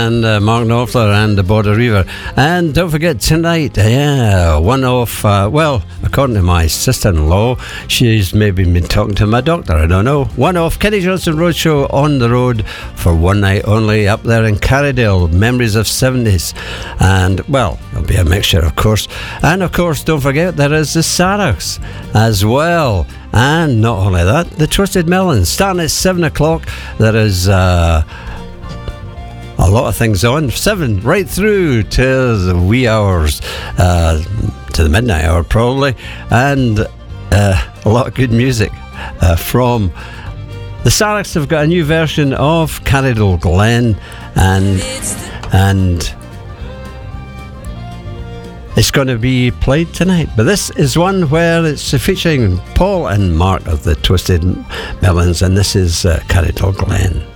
and Mark Knopfler and the Border Reaver. And don't forget tonight, one off, according to my sister-in-law, she's maybe been talking to my doctor, I don't know. One off Kenny Johnson Roadshow on the road for one night only up there in Carrydale, memories of 70s. And, well, there'll be a mixture, of course. And, of course, don't forget there is the Sarachs as well. And not only that, the Twisted Melons. Starting at 7 o'clock, there is a lot of things on. 7 right through to the wee hours, to the midnight hour probably. And a lot of good music from the Sarachs. Have got a new version of Carrydale Glen, and it's going to be played tonight. But this is one where it's featuring Paul and Mark of the Twisted Melons, and this is Carrydale Glen.